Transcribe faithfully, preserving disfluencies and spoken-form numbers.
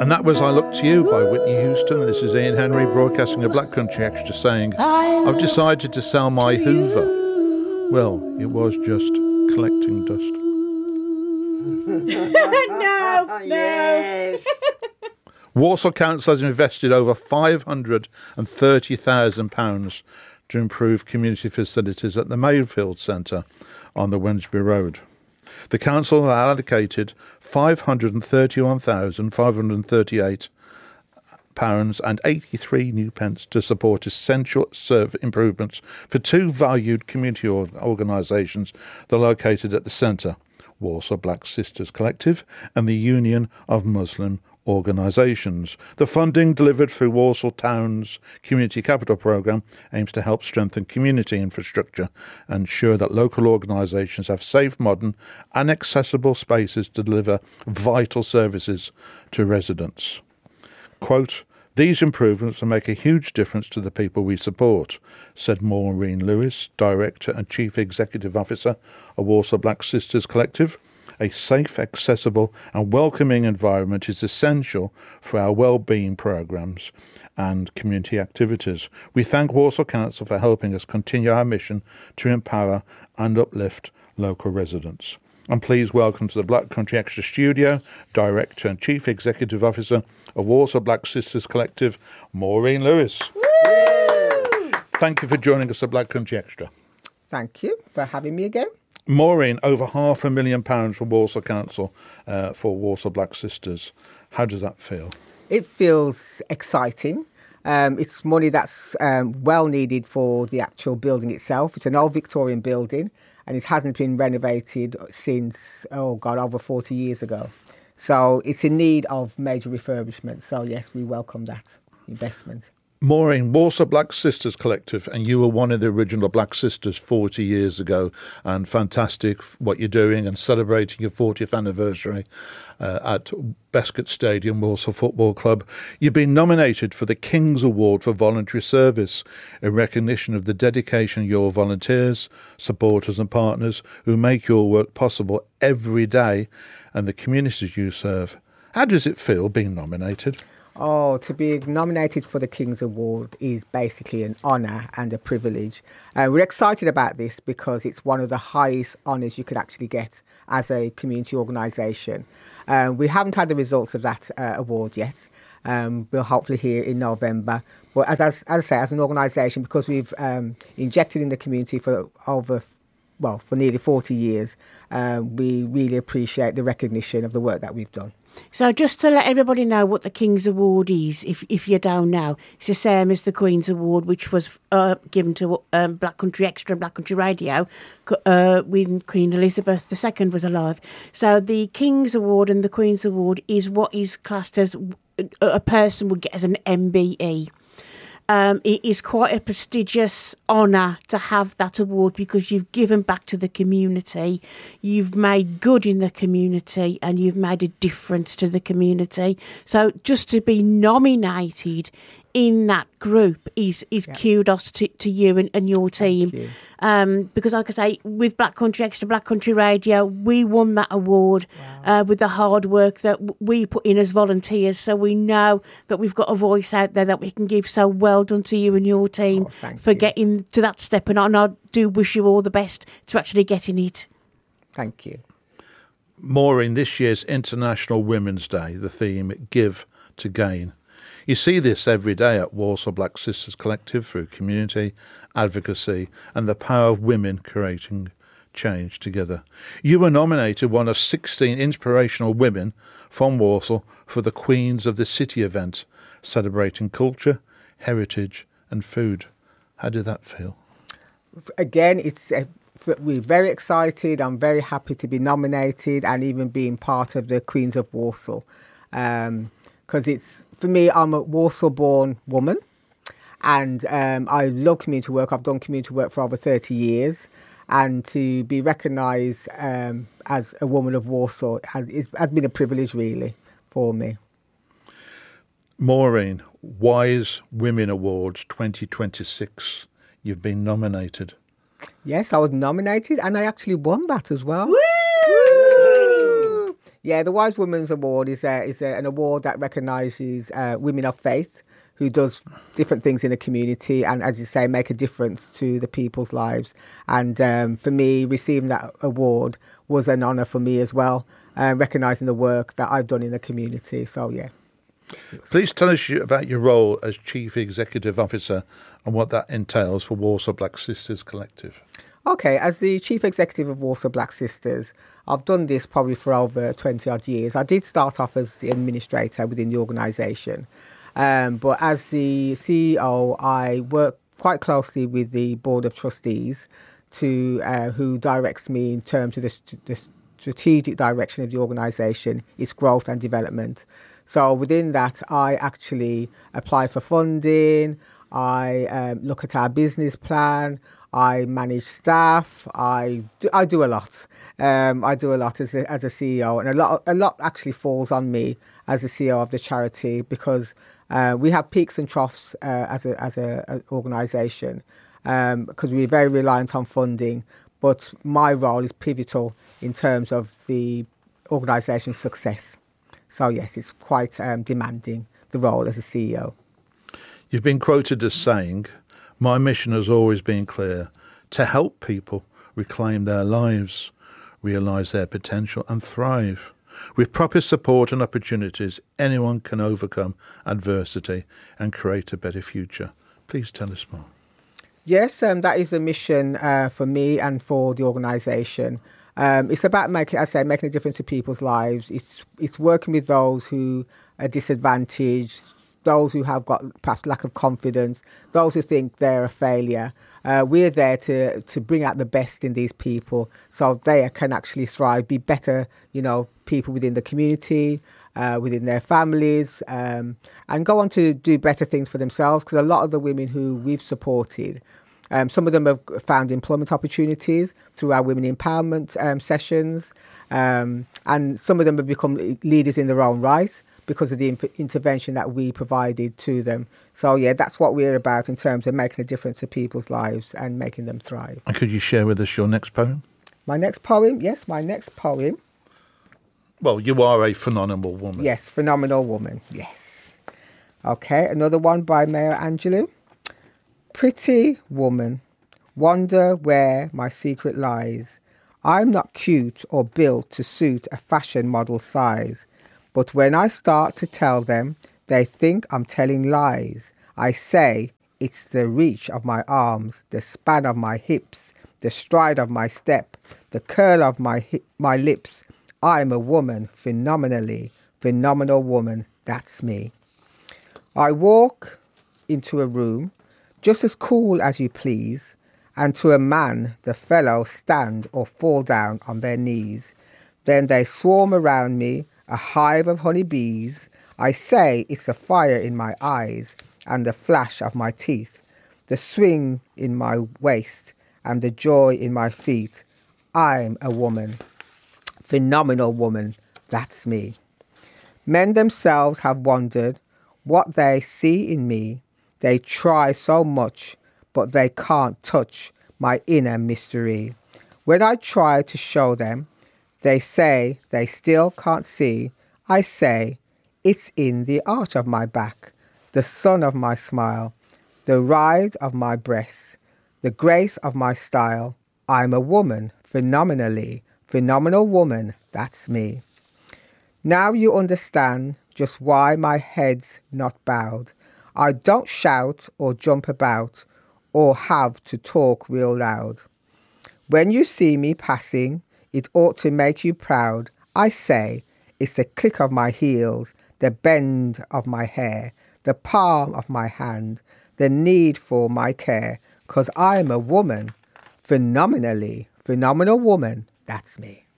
And that was I Look to You by Whitney Houston. This is Ian Henry broadcasting a Black Country Extra saying, I've decided to sell my Hoover. Well, it was just collecting dust. no, no. Yes. Walsall Council has invested over five hundred thirty thousand pounds to improve community facilities at the Mayfield Centre on the Wednesbury Road. The council has allocated five hundred thirty-one thousand five hundred thirty-eight pounds and eighty-three new pence to support essential service improvements for two valued community organisations that are located at the centre, Walsall Black Sisters Collective and the Union of Muslim Organisations. The funding delivered through Walsall Town's Community Capital Programme aims to help strengthen community infrastructure and ensure that local organisations have safe, modern and accessible spaces to deliver vital services to residents. Quote, these improvements will make a huge difference to the people we support, said Maureen Lewis, Director and Chief Executive Officer of Walsall Black Sisters Collective. A safe, accessible and welcoming environment is essential for our well-being programmes and community activities. We thank Walsall Council for helping us continue our mission to empower and uplift local residents. And please welcome to the Black Country Extra studio, Director and Chief Executive Officer of Walsall Black Sisters Collective, Maureen Lewis. Woo! Thank you for joining us at Black Country Extra. Thank you for having me again. Maureen, over half a million pounds from Walsall Council uh, for Walsall Black Sisters. How does that feel? It feels exciting. Um, it's money that's um, well needed for the actual building itself. It's an old Victorian building and it hasn't been renovated since, oh God, over forty years ago. So it's in need of major refurbishment. So yes, we welcome that investment. Maureen, Walsall Black Sisters Collective, and you were one of the original Black Sisters forty years ago, and fantastic what you're doing and celebrating your fortieth anniversary uh, at Bescot Stadium, Walsall Football Club. You've been nominated for the King's Award for Voluntary Service in recognition of the dedication of your volunteers, supporters and partners who make your work possible every day and the communities you serve. How does it feel being nominated? Oh, to be nominated for the King's Award is basically an honour and a privilege. Uh, we're excited about this because it's one of the highest honours you could actually get as a community organisation. Uh, we haven't had the results of that uh, award yet. Um, we'll hopefully hear in November. But as, as, as I say, as an organisation, because we've um, injected in the community for over, well, for nearly forty years, uh, we really appreciate the recognition of the work that we've done. So just to let everybody know what the King's Award is, if if you don't know, it's the same as the Queen's Award, which was uh, given to um, Black Country Extra and Black Country Radio uh, when Queen Elizabeth the Second was alive. So the King's Award and the Queen's Award is what is classed as a person would get as an M B E. Um, it is quite a prestigious honour to have that award because you've given back to the community, you've made good in the community and you've made a difference to the community. So just to be nominated in that group is is yep. kudos to, to you and, and your team. You. Um, because like I say, with Black Country Extra, Black Country Radio, we won that award wow. uh, with the hard work that we put in as volunteers. So we know that we've got a voice out there that we can give. So well done to you and your team oh, for you. getting to that step. And I do wish you all the best to actually getting it. Thank you. Maureen, this year's International Women's Day, the theme, Give to Gain. You see this every day at Walsall Black Sisters Collective through community, advocacy and the power of women creating change together. You were nominated one of sixteen inspirational women from Walsall for the Queens of the City event, celebrating culture, heritage and food. How did that feel? Again, it's uh, we're very excited. I'm very happy to be nominated and even being part of the Queens of Walsall. Um, because it's, for me, I'm a Walsall-born woman and um, I love community work. I've done community work for over thirty years and to be recognised um, as a woman of Walsall has, has been a privilege, really, for me. Maureen, Wise Women Awards twenty twenty-six. You've been nominated. Yes, I was nominated and I actually won that as well. Woo! Woo! Yeah, the Wise Women's Award is a, is a, an award that recognises uh, women of faith who does different things in the community and, as you say, make a difference to the people's lives. And um, for me, receiving that award was an honour for me as well, uh, recognising the work that I've done in the community. So, yeah. Please tell us about your role as Chief Executive Officer and what that entails for Walsall Black Sisters Collective. Okay, as the Chief Executive of Walsall Black Sisters, I've done this probably for over twenty odd years. I did start off as the administrator within the organisation, um, but as the C E O, I work quite closely with the Board of Trustees, to uh, who directs me in terms of the, st- the strategic direction of the organisation, its growth and development. So within that, I actually apply for funding, I um, look at our business plan, I manage staff. I do, I do a lot. Um, I do a lot as a, as a C E O, and a lot a lot actually falls on me as the C E O of the charity, because uh, we have peaks and troughs uh, as a as a, a organisation, um, because we're very reliant on funding. But my role is pivotal in terms of the organisation's success. So yes, it's quite um, demanding, the role as a C E O. You've been quoted as saying, "My mission has always been clear, to help people reclaim their lives, realise their potential and thrive. With proper support and opportunities, anyone can overcome adversity and create a better future." Please tell us more. Yes, um, that is the mission uh, for me and for the organisation. Um, it's about making, as I say, making a difference to people's lives. It's it's working with those who are disadvantaged, those who have got perhaps lack of confidence, those who think they're a failure. Uh, we're there to, to bring out the best in these people so they can actually thrive, be better, you know, people within the community, uh, within their families, um, and go on to do better things for themselves. Because a lot of the women who we've supported, um, some of them have found employment opportunities through our women empowerment um, sessions, um, and some of them have become leaders in their own right, because of the inf- intervention that we provided to them. So, yeah, that's what we're about in terms of making a difference to people's lives and making them thrive. And could you share with us your next poem? My next poem? Yes, my next poem. Well, you are a phenomenal woman. Yes, phenomenal woman, yes. Okay, another one by Maya Angelou. Pretty woman, wonder where my secret lies. I'm not cute or built to suit a fashion model size. But when I start to tell them, they think I'm telling lies. I say it's the reach of my arms, the span of my hips, the stride of my step, the curl of my hi- my lips. I'm a woman, phenomenally, phenomenal woman, that's me. I walk into a room, just as cool as you please, and to a man the fellows stand or fall down on their knees. Then they swarm around me, a hive of honeybees. I say it's the fire in my eyes and the flash of my teeth, the swing in my waist and the joy in my feet. I'm a woman, phenomenal woman, that's me. Men themselves have wondered what they see in me. They try so much, but they can't touch my inner mystery. When I try to show them, they say they still can't see. I say it's in the arch of my back, the sun of my smile, the rise of my breasts, the grace of my style. I'm a woman, phenomenally, phenomenal woman, that's me. Now you understand just why my head's not bowed. I don't shout or jump about or have to talk real loud. When you see me passing, it ought to make you proud. I say it's the click of my heels, the bend of my hair, the palm of my hand, the need for my care, 'cause I'm a woman, phenomenally, phenomenal woman, that's me.